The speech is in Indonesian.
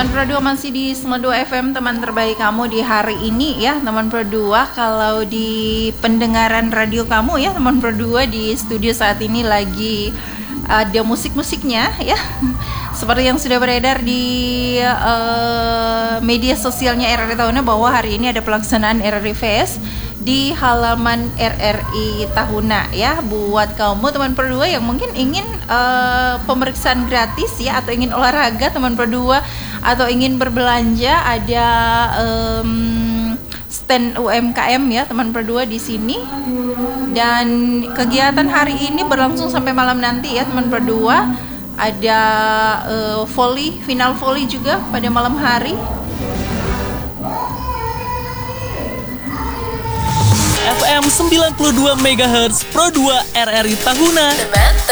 Teman Pro 2 masih di 92 FM, teman terbaik kamu di hari ini ya teman Pro 2. Kalau di pendengaran radio kamu ya teman Pro 2, di studio saat ini lagi ada musik-musiknya ya. Seperti yang sudah beredar di media sosialnya RRI Tahuna bahwa hari ini ada pelaksanaan RRI Fest di halaman RRI Tahuna ya. Buat kamu teman Pro 2 yang mungkin ingin pemeriksaan gratis ya, atau ingin olahraga teman Pro 2, atau ingin berbelanja, ada stand UMKM ya teman Pro 2 di sini. Dan kegiatan hari ini berlangsung sampai malam nanti ya teman Pro 2. Ada volley, final volley juga pada malam hari. FM 92 MHz Pro 2 RRI Tahuna. Teman